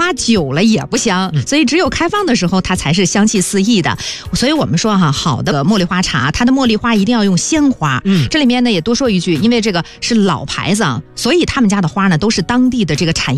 花久了也不香，所以只有开放的时候它才是香气四溢的。所以我们说好的茉莉花茶，它的茉莉花一定要用鲜花。这里面呢也多说一句，因为这个是老牌子，所以他们家的花呢都是当地的这个产业